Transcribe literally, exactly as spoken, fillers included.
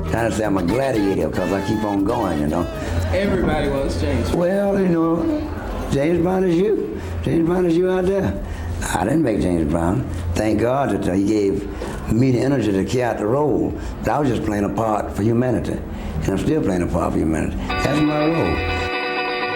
trying to say I'm a gladiator because I keep on going, you know. Everybody wants James Brown. Well, you know, James Brown is you. James Brown is you out there. I didn't make James Brown. Thank God that uh, he gave me the energy to carry out the role. But I was just playing a part for humanity. And I'm still playing a part for humanity. That's my role.